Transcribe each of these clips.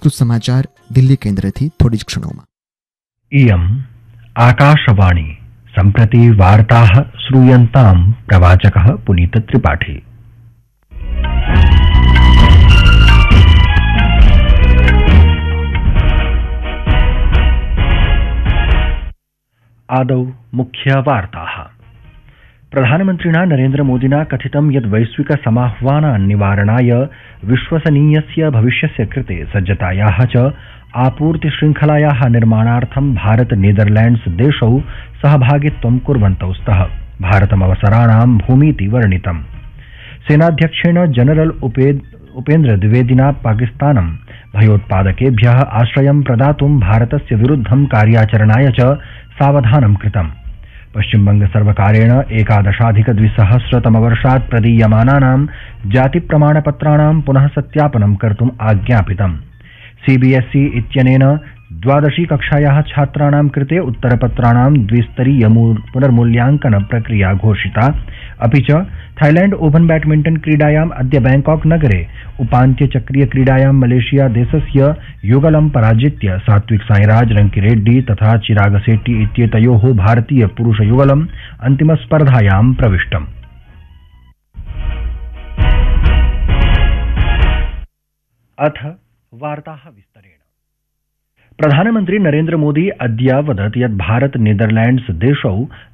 संस्कृत समाचार दिल्ली केन्द्रથી થોડી જ ક્ષણોમાં। इयम् आकाशवाणी सम्प्रति वार्ताः श्रूयन्ताम् प्रवाचकः पुनीत त्रिपाठी। आदौ मुख्य वार्ताः। प्रधानमन्त्रिणा नरेन्द्र मोदिना कथितं यत् वैश्विक समाह्वानान् निवारणाय विश्वसनीयस्य भविष्यस्य कृते सज्जतायाः च आपूर्ति श्रृंखलायाः निर्माणार्थं भारत नीदरलैंड्स देशौ सहभागित्वं कुर्वन्तौ स्तः। भारतमवसराणां भूमीति वर्णितम्। सेनाध्यक्षेण जनरल उपेन्द्र द्विवेदिना पाकिस्तानं भयोत्पादकेभ्यः आश्रयं प्रदातुं भारतस्य विरुद्धं कार्याचरणाय च सावधानं कृतम्। पश्चिमबंग सर्वकारेण 11,200 प्रदीयमानानां जातिप्रमाणपत्राणां पुनः सत्यापनं कर्तुम् आज्ञापितम्। सीबीएसई इत्यनेन 12वी कक्षायाः छात्राणां कृते उत्तरपत्राणां द्विस्तरीय पुनर्मूल्यांकन प्रक्रिया घोषिता। अपि च थाईलैंड ओपन बैडमिंटन क्रीडायाम् अद्य बैंकॉक नगरे उपान्त्यचक्रीय क्रीडायां मलेशिया देशस्य युगलं पराजित्य सात्विक साईराज रंकीरेड्डी तथा चिराग शेट्टी इत्येतयोः भारतीय पुरुष युगलम् अन्तिमस्पर्धायां प्रविष्टम्। अथ वार्ताः विस्तरेण। प्रधानमन्त्री नरेन्द्र मोदी अद्य अवदत् यत् भारत नीदरलैंड्स देशौ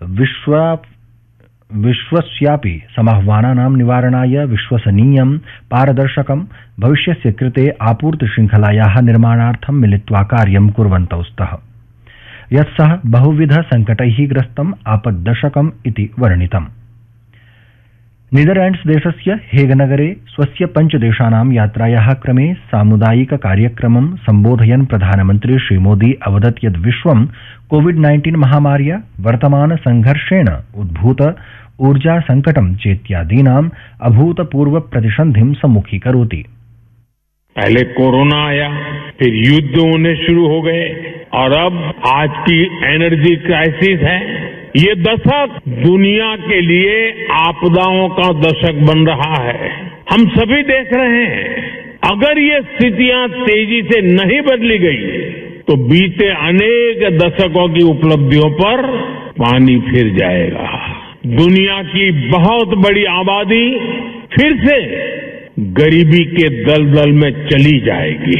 विश्वस्यापि समाह्वानानां निवारणाय विश्वसनीयं पारदर्शकं भविष्यस्य कृते आपूर्ति श्रृंखलायाः निर्माणार्थं मिलित्वा कार्यं कुर्वन्तौ स्तः। यत् सः बहुविध संकटैः ग्रस्तम् आपद्दशकम् इति वर्णितम्। नीदरलैंड्स देशस्य हेग नगरे स्वस्य 5 देशानां यात्रायाः क्रमे सामुदायिक कार्यक्रमं सम्बोधयन् प्रधानमन्त्री श्रीमोदी अवदत् यत् विश्वं कोविड-19 महामार्या वर्तमान संघर्षेण उद्भूत ऊर्जा संकटं चेत्यादीनां अभूतपूर्व प्रतिसन्धिं सम्मुखीकरोति। पहले कोरोना आया, फिर युद्ध होने शुरू हो गए और अब आज की एनर्जी क्राइसिस है। ये दशक दुनिया के लिए आपदाओं का दशक बन रहा है। हम सभी देख रहे हैं, अगर ये स्थितियां तेजी से नहीं बदली गई तो बीते अनेक दशकों की उपलब्धियों पर पानी फिर जाएगा। दुनिया की बहुत बड़ी आबादी फिर से गरीबी के दलदल में चली जाएगी।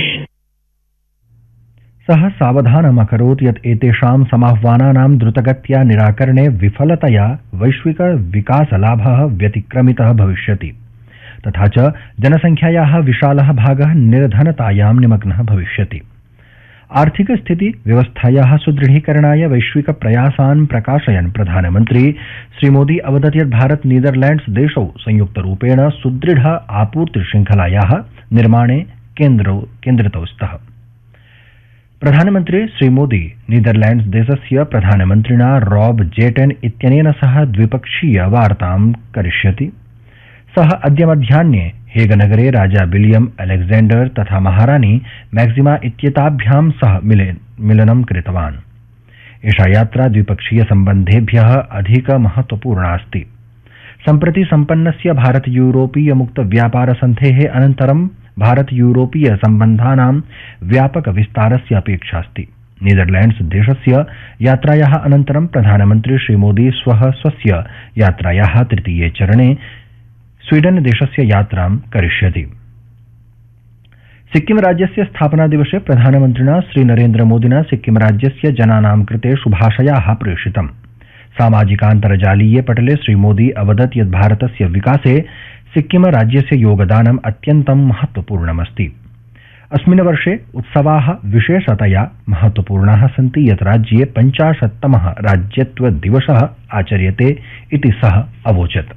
सः सावधानमकरोत् यत् एतेषां समाह्वानानां द्रुतगत्या निराकरणे विफलतया वैश्विक विकासलाभः व्यतिक्रमितः भविष्यति तथा च जनसंख्यायाः विशालः भागः निर्धनतायां निमग्नः भविष्यति। आर्थिक स्थिति व्यवस्थायाः सुदृढीकरणाय वैश्विक प्रयासान् प्रकाशयन् प्रधानमन्त्री श्रीमोदी अवदत् यत् भारत नीदरलैंड्स देशौ संयुक्तरूपेण सुदृढ आपूर्ति श्रृंखलायाः निर्माणे केन्द्रितौ स्तः। प्रधानमन्त्री श्रीमोदी नीदरलैंड्स देशस्य प्रधानमन्त्रिणा रॉब जेटेन इत्यनेन सह द्विपक्षीय वार्तां करिष्यति। सः अद्य मध्याह्ने हेग नगरे राजा विलियम अलेक्जेंडर तथा महारानी मैक्सिमा इत्येताभ्यां सह मिलनं कृतवान्। एषा यात्रा द्विपक्षीय सम्बन्धेभ्यः अधिक महत्वपूर्णा अस्ति। सम्प्रति सम्पन्नस्य भारत यूरोपीय मुक्त व्यापार सन्धेः अनन्तरं भारत यूरोपीय सम्बन्धानां व्यापक विस्तारस्य अपेक्षा अस्ति। नीदरलैंड्स देशस्य यात्रायाः अनन्तरं प्रधानमन्त्री श्रीमोदी स्वस्य यात्रायाः तृतीये चरणे स्वीडन देशस्य यात्रां करिष्यति। सिक्किम राज्यस्य स्थापना दिवसे प्रधानमन्त्रिणा श्रीनरेन्द्र मोदिना सिक्किम राज्यस्य जनानां कृते शुभाशयाः प्रेषितम्। सामाजिकान्तर्जालीये पटले श्रीमोदी अवदत् यत् भारतस्य विकासे सिक्किम राज्यस्य योगदानम् अत्यन्तं महत्वपूर्णमस्ति। अस्मिन् वर्षे उत्सवाः विशेषतया महत्वपूर्णाः सन्ति यत् राज्ये 50तमः राज्यत्व दिवसः आचर्यते इति सः अवोचत्।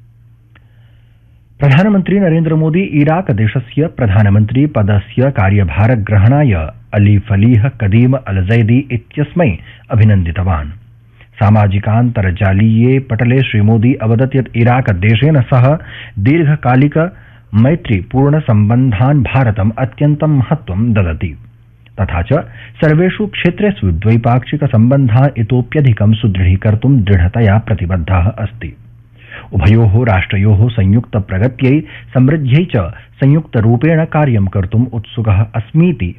प्रधानमन्त्री नरेन्द्र मोदी इराक देशस्य प्रधानमन्त्री पदस्य कार्यभारग्रहणाय अली फलीह कदीम अल जैदी इत्यस्मै अभिनन्दितवान्। सामाजिकान्तर्जालीये पटले श्रीमोदी अवदत् यत् इराक देशेन सह दीर्घकालिक मैत्रीपूर्ण सम्बन्धान् भारतम् अत्यन्तं महत्वं ददति तथा च सर्वेषु क्षेत्रेषु द्वैपाक्षिक सम्बन्धान् इतोप्यधिकं सुदृढीकर्तुं दृढतया प्रतिबद्धः अस्ति। उभयोः राष्ट्रयोः संयुक्त प्रगत्यै समृद्ध्यै च संयुक्तरूपेण कार्यं कर्तुम् उत्सुकः अस्मीति